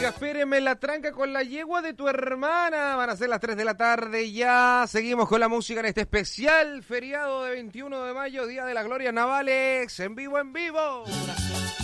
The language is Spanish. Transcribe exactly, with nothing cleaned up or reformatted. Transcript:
Oiga, espéreme la tranca con la yegua de tu hermana. Van a ser las tres de la tarde ya. Seguimos con la música en este especial feriado de veintiuno de mayo, Día de las Glorias Navales. En vivo, en vivo.